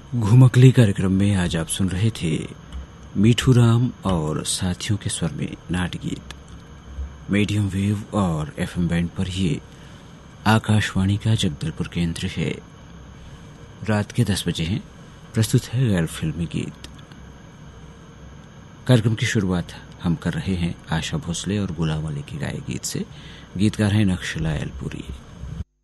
घुमकली कार्यक्रम में आज आप सुन रहे थे मीठू राम और साथियों के स्वर में नाटगीत। मीडियम वेव और एफएम बैंड पर ये आकाशवाणी का जगदलपुर केंद्र है। रात के 10 बजे हैं। प्रस्तुत है गैर फिल्मी गीत। कार्यक्रम की शुरुआत हम कर रहे हैं आशा भोसले और गुलाम अली के गाए गीत से। गीतकार हैं नक्शला एलपुरी।